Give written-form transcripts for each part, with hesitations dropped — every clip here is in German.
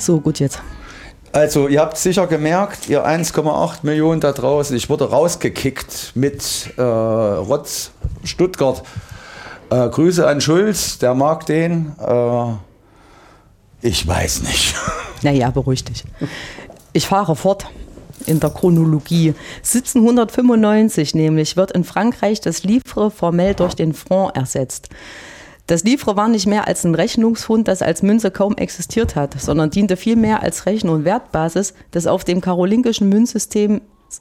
So, gut jetzt. Also, ihr habt sicher gemerkt, ihr 1,8 Millionen da draußen, ich wurde rausgekickt mit Rotz Stuttgart. Grüße an Schulz, der mag den. Ich weiß nicht. Naja, beruhig dich. Ich fahre fort in der Chronologie. 1795 nämlich wird in Frankreich das Livre formell durch den Franc ersetzt. Das Livre war nicht mehr als ein Rechnungspfund, das als Münze kaum existiert hat, sondern diente vielmehr als Rechen- und Wertbasis des auf dem karolingischen Münzsystem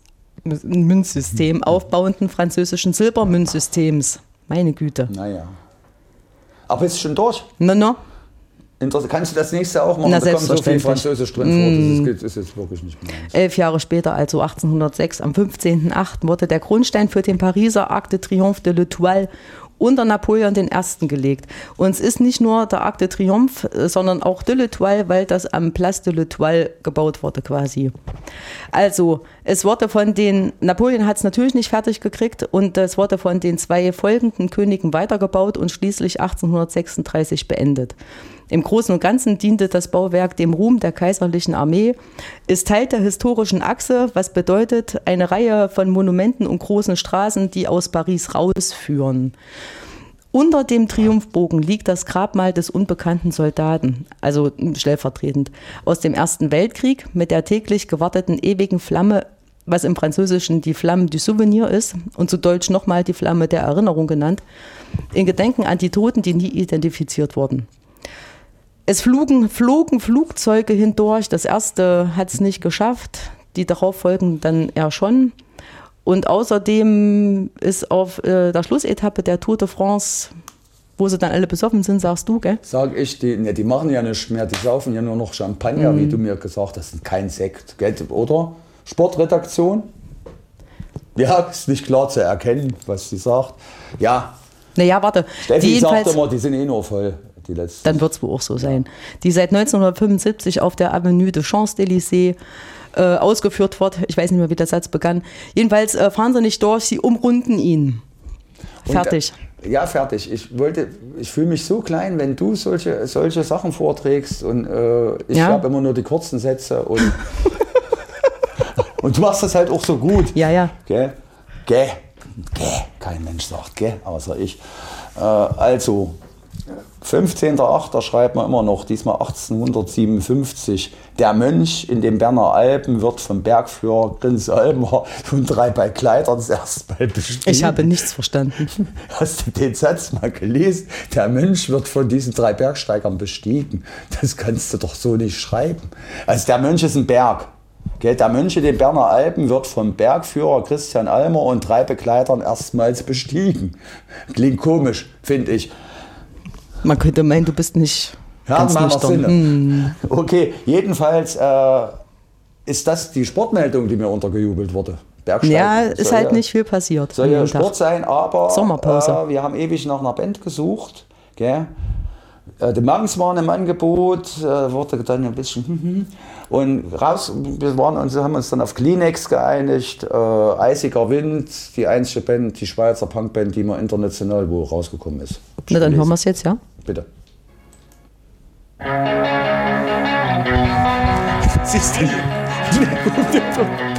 aufbauenden französischen Silbermünzsystems. Meine Güte. Naja. Aber ist schon durch? No. Kannst du das nächste auch machen? Na, da kommt so viel selbstverständlich. Französisch drin vor. Das ist jetzt wirklich nicht mehr. 11 Jahre später, also 1806, am 15.08. wurde der Grundstein für den Pariser Arc de Triomphe de l'Étoile unter Napoleon I. gelegt. Und es ist nicht nur der Arc de Triomphe, sondern auch de l'Étoile, weil das am Place de l'Étoile gebaut wurde quasi. Also, es wurde von den, Napoleon hat es natürlich nicht fertig gekriegt und es wurde von den 2 folgenden Königen weitergebaut und schließlich 1836 beendet. Im Großen und Ganzen diente das Bauwerk dem Ruhm der kaiserlichen Armee, ist Teil der historischen Achse, was bedeutet eine Reihe von Monumenten und großen Straßen, die aus Paris rausführen. Unter dem Triumphbogen liegt das Grabmal des unbekannten Soldaten, also stellvertretend, aus dem Ersten Weltkrieg mit der täglich gewarteten ewigen Flamme, was im Französischen die Flamme du Souvenir ist und zu Deutsch nochmal die Flamme der Erinnerung genannt, in Gedenken an die Toten, die nie identifiziert wurden. Es flogen Flugzeuge hindurch. Das erste hat es nicht geschafft, die darauffolgenden dann eher schon. Und außerdem ist auf der Schlussetappe der Tour de France, wo sie dann alle besoffen sind, sagst du, gell? Sag ich, die machen ja nichts mehr, die saufen ja nur noch Champagner, wie du mir gesagt hast, und kein Sekt, gell? Oder? Sportredaktion? Ja, ist nicht klar zu erkennen, was sie sagt. Ja. Naja, warte. Steffi sagt immer, die sind eh nur voll. Dann wird es wohl auch so sein. Die seit 1975 auf der Avenue de Champs-Élysées ausgeführt wird. Ich weiß nicht mehr, wie der Satz begann. Jedenfalls fahren sie nicht durch, sie umrunden ihn. Fertig. Ja, fertig. Ich fühle mich so klein, wenn du solche Sachen vorträgst und ich habe immer nur die kurzen Sätze und, und du machst das halt auch so gut. Ja. Gell? Kein Mensch sagt gell, außer ich. Also, 15.08. schreibt man immer noch, diesmal 1857. Der Mönch in den Berner Alpen wird vom Bergführer Prinz Almer und 3 Begleitern das erste Mal bestiegen. Ich habe nichts verstanden. Hast du den Satz mal gelesen? Der Mönch wird von diesen 3 Bergsteigern bestiegen. Das kannst du doch so nicht schreiben. Also der Mönch ist ein Berg. Der Mönch in den Berner Alpen wird vom Bergführer Christian Almer und 3 Begleitern erstmals bestiegen. Klingt komisch, finde ich. Man könnte meinen, du bist nicht ganz nüchtern. Okay, jedenfalls ist das die Sportmeldung, die mir untergejubelt wurde. Bergsteigen. Ja, ist halt nicht viel passiert. Soll ja Sport sein, aber Sommerpause. Wir haben ewig nach einer Band gesucht. Gell? Die Mangs waren im Angebot, wurde dann ein bisschen und haben uns dann auf Kleenex geeinigt, Eisiger Wind, die einzige Band, die Schweizer Punkband, die mal international wo rausgekommen ist. Na, dann hören wir es jetzt, ja? Bitte. Siehst du?